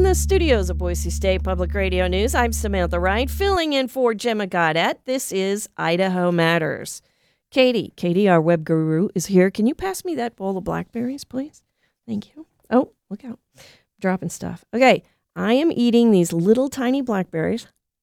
the studios of Boise State Public Radio News, I'm Samantha Wright, filling in for Gemma Gaudette. This is Idaho Matters. Katie, our web guru, is here. Can you pass me that bowl of blackberries, please? Thank you. Oh, look out. Dropping stuff. Okay, I am eating these little tiny blackberries.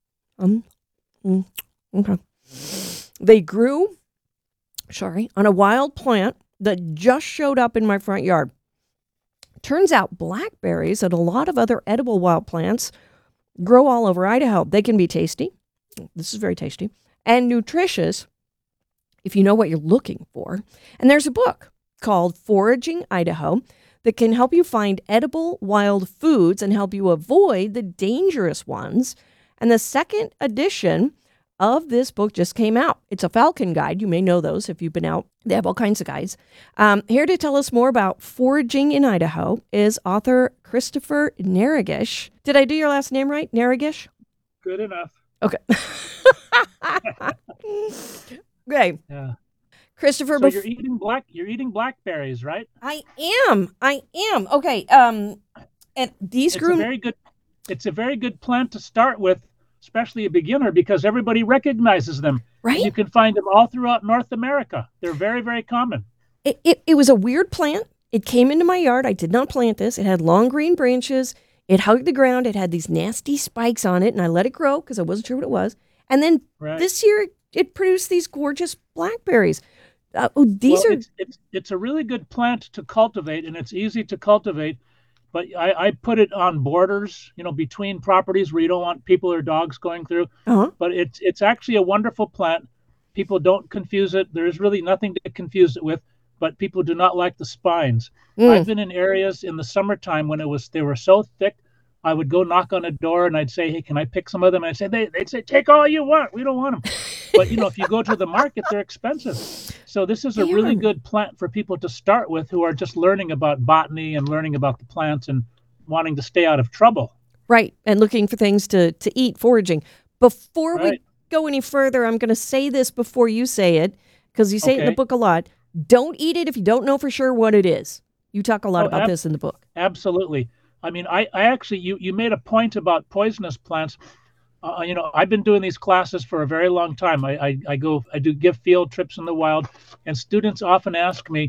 Okay. They grew, on a wild plant that just showed up in my front yard. Turns out blackberries and a lot of other edible wild plants grow all over Idaho. They can be tasty. This is very tasty. And nutritious if you know what you're looking for. And there's a book called Foraging Idaho that can help you find edible wild foods and help you avoid the dangerous ones. And the second edition of this book just came out. It's a Falcon guide. You may know those if you've been out. They have all kinds of guides. Here to tell us more about foraging in Idaho is author Christopher Narragish. Did I do your last name right? Narragish? Good enough. Okay. Okay. Yeah. Christopher, so you're eating blackberries, right? I am. Okay. And these grew. It's a very good plant to start with, especially a beginner, because everybody recognizes them. Right. You can find them all throughout North America. They're very, very common. It was a weird plant. It came into my yard. I did not plant this. It had long green branches. It hugged the ground. It had these nasty spikes on it, and I let it grow because I wasn't sure what it was. And then This year, it produced these gorgeous blackberries. It's a really good plant to cultivate, and it's easy to cultivate. But I put it on borders, between properties where you don't want people or dogs going through. Uh-huh. But it's actually a wonderful plant. People don't confuse it. There's really nothing to confuse it with, but people do not like the spines. I've been in areas in the summertime when they were so thick. I would go knock on a door and I'd say, "Hey, can I pick some of them?" And I'd say, they'd say, "Take all you want. We don't want them." But if you go to the market, they're expensive. So this is a really good plant for people to start with who are just learning about botany and learning about the plants and wanting to stay out of trouble. Right, and looking for things to eat, foraging. Before we go any further, I'm going to say this before you say it, because you say it in the book a lot. Don't eat it if you don't know for sure what it is. You talk a lot about this in the book. Absolutely. I mean, I actually, you made a point about poisonous plants. I've been doing these classes for a very long time. I do give field trips in the wild, and students often ask me,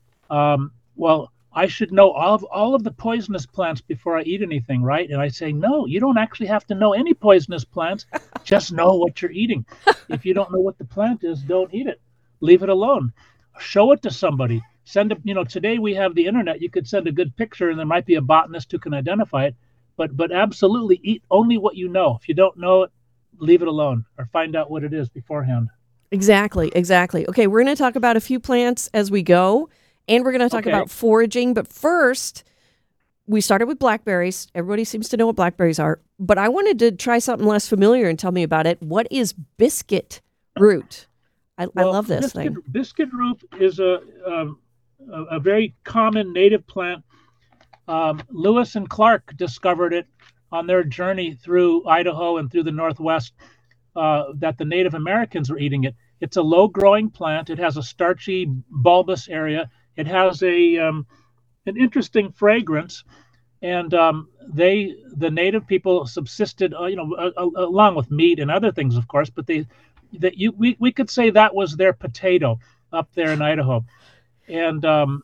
well, I should know all of the poisonous plants before I eat anything, right? And I say, no, you don't actually have to know any poisonous plants. Just know what you're eating. If you don't know what the plant is, don't eat it. Leave it alone. Show it to somebody. Today we have the internet. You could send a good picture and there might be a botanist who can identify it. But absolutely eat only what you know. If you don't know it, leave it alone or find out what it is beforehand. Exactly. Okay, we're going to talk about a few plants as we go, and we're going to talk about foraging. But first, we started with blackberries. Everybody seems to know what blackberries are. But I wanted to try something less familiar and tell me about it. What is biscuit root? I love this thing. Biscuit root is a very common native plant. Lewis and Clark discovered it on their journey through Idaho and through the Northwest, that the Native Americans were eating it. It's a low-growing plant. It has a starchy, bulbous area. It has an interesting fragrance, and the native people subsisted, along with meat and other things, of course. But we could say that was their potato up there in Idaho, and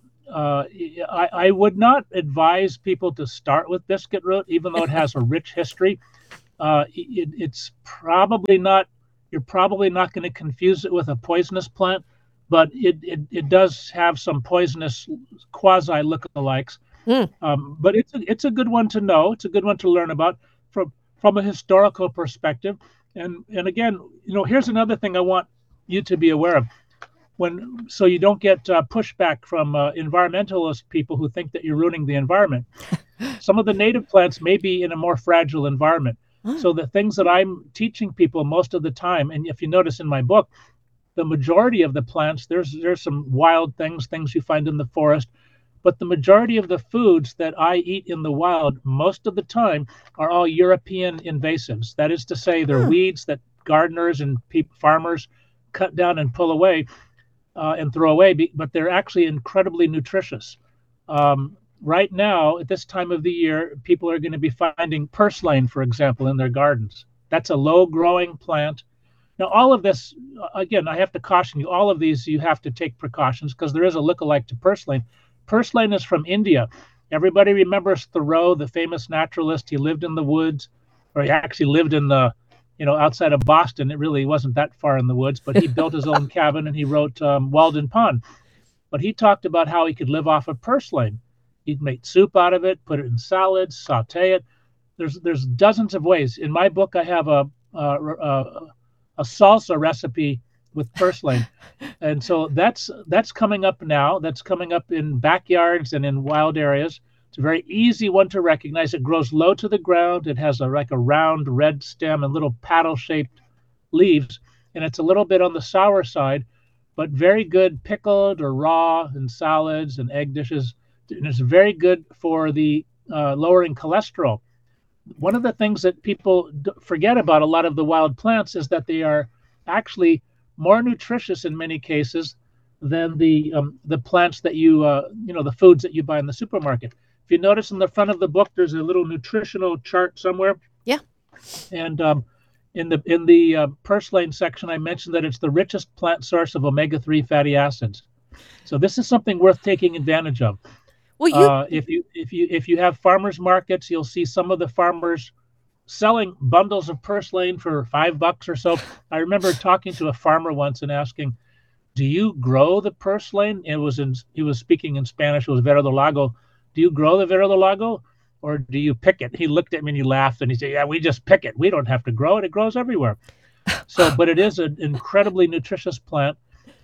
I would not advise people to start with biscuit root, even though it has a rich history. It's probably not. You're probably not going to confuse it with a poisonous plant, but it does have some poisonous quasi lookalikes. But it's a good one to know. It's a good one to learn about from a historical perspective. And again, here's another thing I want you to be aware of. So you don't get pushback from environmentalist people who think that you're ruining the environment. Some of the native plants may be in a more fragile environment. So the things that I'm teaching people most of the time, and if you notice in my book, the majority of the plants, there's some wild things you find in the forest, but the majority of the foods that I eat in the wild most of the time are all European invasives. That is to say, they're weeds that gardeners and farmers cut down and pull away and throw away, but they're actually incredibly nutritious. right now, at this time of the year, people are going to be finding purslane, for example, in their gardens. That's a low growing plant. Now, all of this, again, I have to caution you, all of these you have to take precautions because there is a lookalike to purslane. Purslane is from India. Everybody remembers Thoreau, the famous naturalist. He lived in the woods, or he actually lived in the, outside of Boston. It really wasn't that far in the woods, but he built his own cabin and he wrote Walden Pond. But he talked about how he could live off of purslane. He'd make soup out of it, put it in salads, saute it. There's dozens of ways. In my book, I have a salsa recipe with purslane, and so that's coming up now. That's coming up in backyards and in wild areas. It's a very easy one to recognize. It grows low to the ground. It has like a round red stem and little paddle-shaped leaves, and it's a little bit on the sour side, but very good pickled or raw in salads and egg dishes. And it's very good for the lowering cholesterol. One of the things that people forget about a lot of the wild plants is that they are actually more nutritious in many cases than the plants that the foods that you buy in the supermarket. If you notice in the front of the book, there's a little nutritional chart somewhere. Yeah. And in the purslane section, I mentioned that it's the richest plant source of omega-3 fatty acids. So this is something worth taking advantage of. Well, if you have farmers markets, you'll see some of the farmers selling bundles of purslane for $5 or so. I remember talking to a farmer once and asking, "Do you grow the purslane?" He was speaking in Spanish. It was verdolago. "Do you grow the verdolago, or do you pick it?" He looked at me and he laughed and he said, "Yeah, we just pick it. We don't have to grow it. It grows everywhere." So, but it is an incredibly nutritious plant.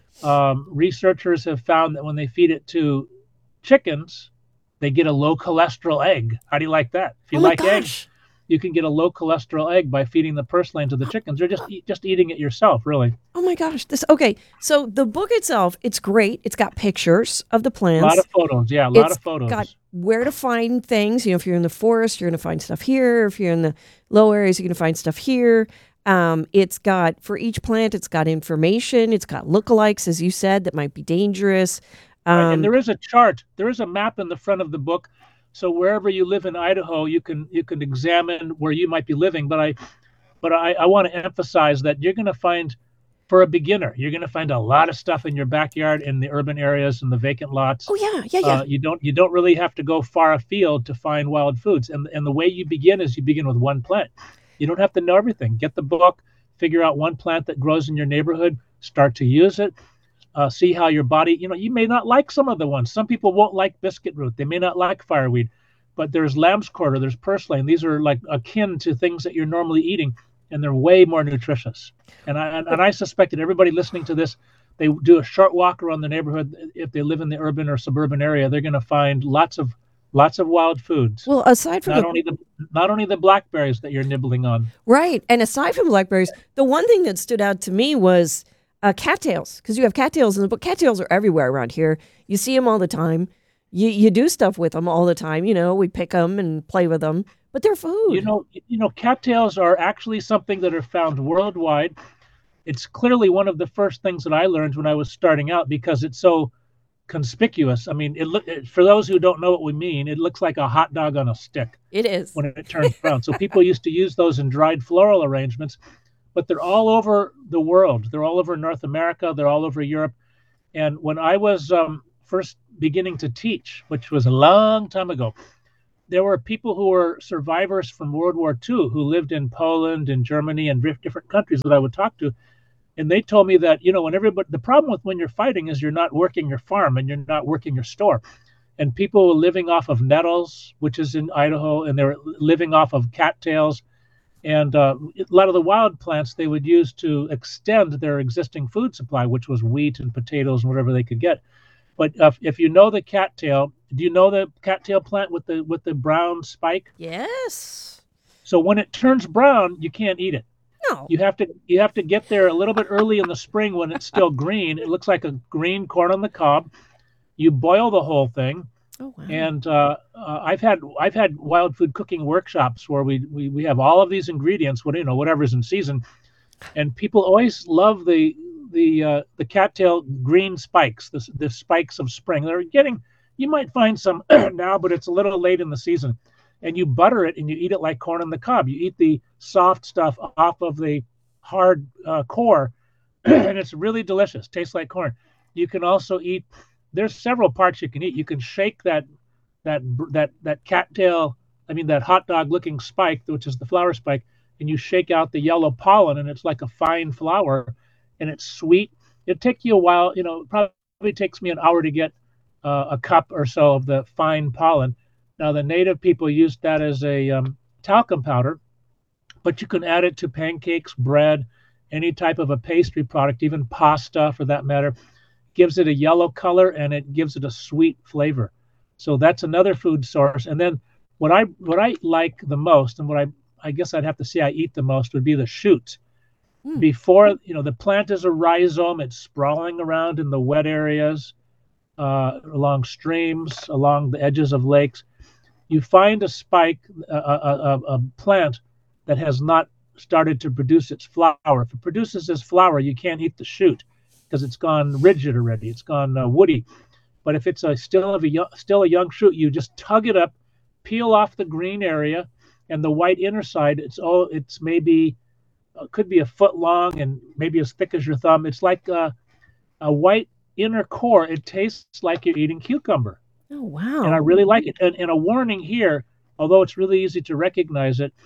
Researchers have found that when they feed it to chickens, they get a low cholesterol egg. How do you like that? If you like eggs, you can get a low cholesterol egg by feeding the purslane to the chickens. They're just eating it yourself, really. Oh my gosh. Okay. So the book itself, it's great. It's got pictures of the plants. A lot of photos. Yeah, a lot of photos. It's got where to find things. If you're in the forest, you're going to find stuff here. If you're in the low areas, you're going to find stuff here. It's got, for each plant, it's got information. It's got lookalikes, as you said, that might be dangerous. And there is a chart. There is a map in the front of the book. So wherever you live in Idaho, you can examine where you might be living. But I want to emphasize that you're going to find, for a beginner, you're going to find a lot of stuff in your backyard in the urban areas and the vacant lots. Oh yeah. You don't really have to go far afield to find wild foods. And the way you begin is you begin with one plant. You don't have to know everything. Get the book, figure out one plant that grows in your neighborhood, start to use it. See how your body, you may not like some of the ones. Some people won't like biscuit root. They may not like fireweed, but there's lamb's quarter, there's purslane. These are like akin to things that you're normally eating, and they're way more nutritious. And I suspect that everybody listening to this, they do a short walk around the neighborhood. If they live in the urban or suburban area, they're going to find lots of wild foods. Well, aside from not only the blackberries that you're nibbling on. Right. And aside from blackberries, the one thing that stood out to me was cattails, because you have cattails in the book. Cattails are everywhere around here. You see them all the time. You do stuff with them all the time. We pick them and play with them, but they're food. Cattails are actually something that are found worldwide. It's clearly one of the first things that I learned when I was starting out because it's so conspicuous. I mean, for those who don't know what we mean, it looks like a hot dog on a stick. It is. When it turns brown. So people used to use those in dried floral arrangements, but they're all over the world. They're all over North America. They're all over Europe. And when I was first beginning to teach, which was a long time ago, there were people who were survivors from World War II who lived in Poland and Germany and different countries that I would talk to. And they told me that, the problem with when you're fighting is you're not working your farm and you're not working your store. And people were living off of nettles, which is in Idaho, and they were living off of cattails. And a lot of the wild plants they would use to extend their existing food supply, which was wheat and potatoes and whatever they could get. But if you know the cattail, do you know the cattail plant with the brown spike? Yes. So when it turns brown, you can't eat it. No. You have to get there a little bit early in the spring when it's still green. It looks like a green corn on the cob. You boil the whole thing. Oh wow. And I've had wild food cooking workshops where we have all of these ingredients, whatever's in season, and people always love the cattail green spikes, the spikes of spring. They're getting You might find some now, but it's a little late in the season. And you butter it and you eat it like corn on the cob. You eat the soft stuff off of the hard core, and it's really delicious. Tastes like corn. You can also eat. There's several parts you can eat. You can shake that cattail. I mean that hot dog looking spike, which is the flour spike, and you shake out the yellow pollen, and it's like a fine flour, and it's sweet. It takes you a while. It probably takes me an hour to get a cup or so of the fine pollen. Now, the native people used that as a talcum powder, but you can add it to pancakes, bread, any type of a pastry product, even pasta for that matter. Gives it a yellow color and it gives it a sweet flavor. So that's another food source. And then what I like the most, and I guess I'd have to say I eat the most, would be the shoots. Before the plant is a rhizome, it's sprawling around in the wet areas, along streams, along the edges of lakes. You find a spike, a plant that has not started to produce its flower. If it produces its flower, you can't eat the shoot because it's gone rigid already. It's gone woody. But if it's still a young shoot, you just tug it up, peel off the green area, and the white inner side. It's maybe could be a foot long and maybe as thick as your thumb. It's like a white inner core. It tastes like you're eating cucumber. Oh, wow. And I really like it. And a warning here, although it's really easy to recognize it,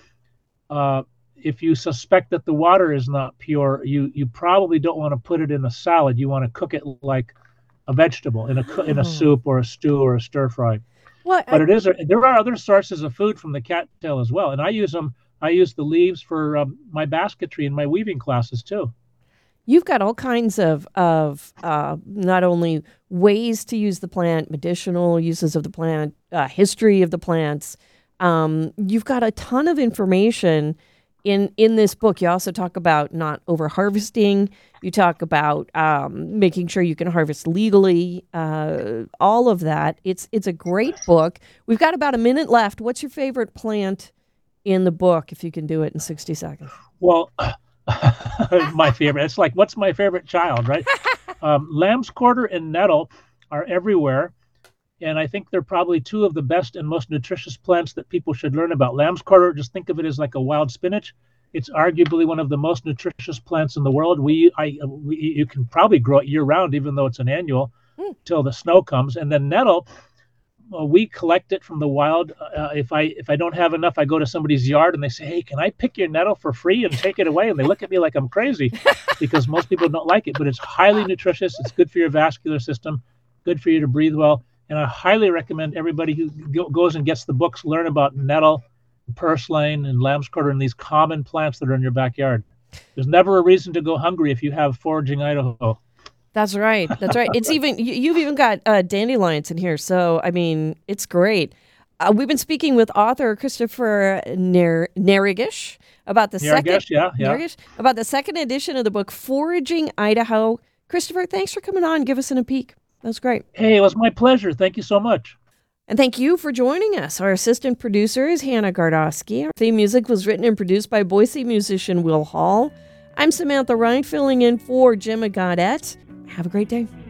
if you suspect that the water is not pure, you probably don't want to put it in a salad. You want to cook it like a vegetable in a soup or a stew or a stir fry. Well, But there are other sources of food from the cattail as well, and I use them. I use the leaves for my basketry and my weaving classes too. you've got all kinds of not only ways to use the plant, medicinal uses of the plant, history of the plants. You've got a ton of information in this book. You also talk about not over harvesting. You talk about making sure you can harvest legally. All of that. It's a great book. We've got about a minute left. What's your favorite plant in the book, if you can do it in 60 seconds? Well, my favorite. It's like, what's my favorite child, right? Lamb's quarter and nettle are everywhere. And I think they're probably two of the best and most nutritious plants that people should learn about. Lamb's quarter, just think of it as like a wild spinach. It's arguably one of the most nutritious plants in the world. You can probably grow it year round, even though it's an annual, till the snow comes. And then nettle, we collect it from the wild. If I don't have enough, I go to somebody's yard and they say, "Hey, can I pick your nettle for free and take it away?" And they look at me like I'm crazy because most people don't like it. But it's highly nutritious. It's good for your vascular system, good for you to breathe well. And I highly recommend everybody who goes and gets the books learn about nettle, purslane, and lamb's quarter, and these common plants that are in your backyard. There's never a reason to go hungry if you have foraging Idaho. That's right. That's right. It's even you've even got dandelions in here. So I mean, it's great. We've been speaking with author Christopher Nerigich about the about the second edition of the book Foraging Idaho. Christopher, thanks for coming on. Give us a peek. That was great. Hey, it was my pleasure. Thank you so much. And thank you for joining us. Our assistant producer is Hannah Gardosky. Our theme music was written and produced by Boise musician Will Hall. I'm Samantha Ryan, filling in for Jim Gaudette. Have a great day.